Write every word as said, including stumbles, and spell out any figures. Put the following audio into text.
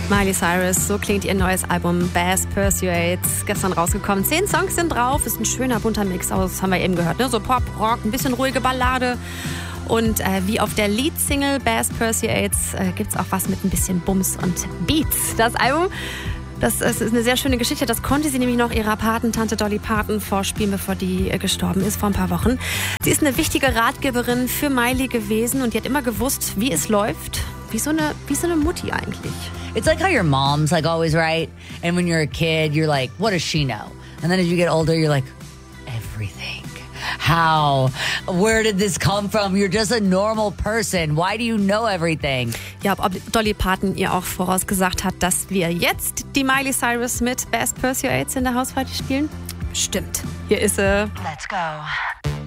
Miley Cyrus, so klingt ihr neues Album Bass Pursuades, gestern rausgekommen. Zehn Songs sind drauf, ist ein schöner bunter Mix aus, haben wir eben gehört, ne? So Pop, Rock, ein bisschen ruhige Ballade. Und äh, wie auf der Leadsingle Bass Pursuades äh, gibt es auch was mit ein bisschen Bums und Beats. Das Album, das, das ist eine sehr schöne Geschichte, das konnte sie nämlich noch ihrer Patentante Dolly Parton vorspielen, bevor die äh, gestorben ist, vor ein paar Wochen. Sie ist eine wichtige Ratgeberin für Miley gewesen und die hat immer gewusst, wie es läuft. Wie so eine, wie so eine Mutti eigentlich. It's like how your mom's like always right. And when you're a kid, you're like, what does she know? And then as you get older, you're like, everything. How? Where did this come from? You're just a normal person. Why do you know everything? Ja, ob Dolly Parton ihr auch vorausgesagt hat, dass wir jetzt die Miley Cyrus mit Bass Pursuades in der Hausparty spielen? Stimmt. Hier ist sie. Let's go.